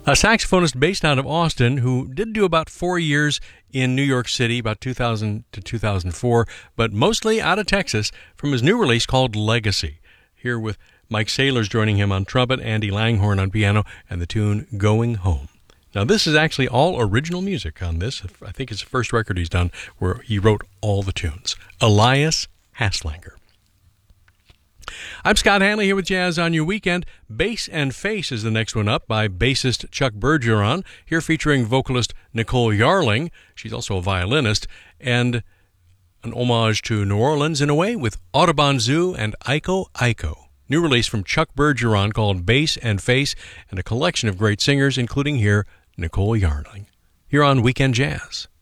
A saxophonist based out of Austin who did do about 4 years in New York City, about 2000 to 2004, but mostly out of Texas, from his new release called Legacy. Here with Mike Saylors joining him on trumpet, Andy Langhorne on piano, and the tune Going Home. Now, this is actually all original music on this. I think it's the first record he's done where he wrote all the tunes. Elias Haslanger. I'm Scott Hanley here with Jazz on Your Weekend. Bass and Face is the next one up by bassist Chuck Bergeron, here featuring vocalist Nicole Yarling. She's also a violinist, and an homage to New Orleans in a way with Audubon Zoo and Iko Iko. New release from Chuck Bergeron called Bass and Face, and a collection of great singers, including here Nicole Yarling. Here on Weekend Jazz.